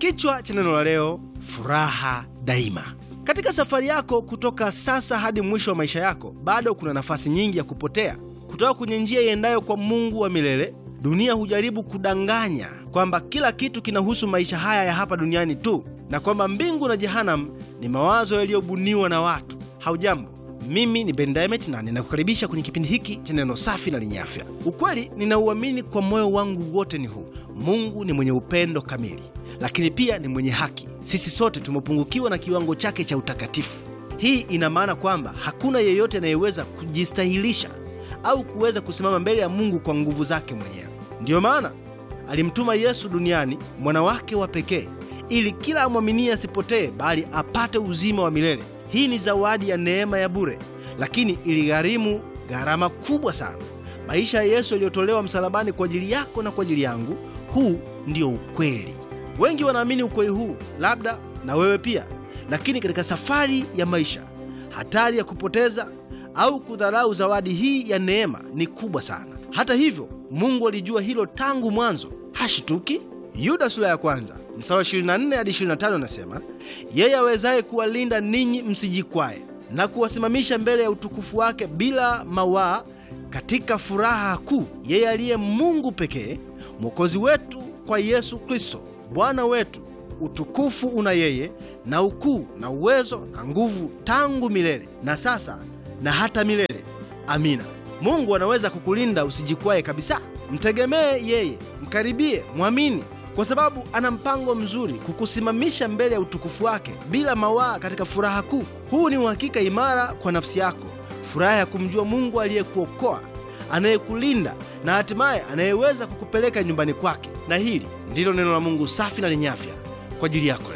Kichwa cha neno la leo, furaha daima. Katika safari yako kutoka sasa hadi mwisho wa maisha yako, bado kuna nafasi nyingi ya kupotea kutoka kwenye njia iendayo kwa Mungu wa milele. Dunia hujaribu kudanganya kwamba kila kitu kinahusu maisha haya ya hapa duniani tu, na kwamba mbingu na jehanamu ni mawazo yaliyobuniwa na watu. Haujambo, mimi ni Ben Diamond na ninakukaribisha kwenye kipindi hiki cha neno safi na lenye afya. Ukweli ninauamini kwa moyo wangu wote ni huu: Mungu ni mwenye upendo kamili, lakini pia ni mwenye haki. Sisi sote tumepungukiwa na kiwango chake cha utakatifu. Hii ina maana kwamba hakuna yeyote anayeweza kujistahilisha au kuweza kusimama mbele ya Mungu kwa nguvu zake mwenyewe. Ndiyo maana alimtuma Yesu duniani, mwana wake wa pekee, ili kila amwaminie asipotee, bali apate uzima wa milele. Hii ni zawadi ya neema ya bure, lakini iligharimu gharama kubwa sana. Maisha ya Yesu yaliyotolewa msalabani kwa ajili yako na kwa ajili yangu. Huu ndio ukweli. Wengi wanaamini ukweli huu, labda na wewe pia. Lakini katika safari ya maisha, hatari ya kupoteza au kudharau zawadi hii ya neema ni kubwa sana. Hata hivyo, Mungu alijua hilo tangu mwanzo. Hashituki. Yuda sura ya kwanza mstari 24 hadi 25 nasema, yeye awezaye kuwalinda ninyi msijikwae na kuwasimamisha mbele ya utukufu wake bila mawaa katika furaha kuu, yeye aliye Mungu pekee, Mwokozi wetu, kwa Yesu Kristo Bwana wetu. Utukufu una yeye, na ukuu na uwezo na nguvu tangu milele na sasa na hata milele. Amina. Mungu anaweza kukulinda usijikwae kabisa. Mtegemee yeye, mkaribie, mwamini, kwa sababu ana mpango mzuri kukusimamisha mbele ya utukufu wake bila mawaa katika furaha kuu. Huu ni uhakika imara kwa nafsi yako, furaha ya kumjua Mungu aliyekuokoa, anayekulinda na hatimaye anayeweza kukupeleka nyumbani kwake. Na hili ndilo neno la Mungu safi na lenye afya kwa ajili yako.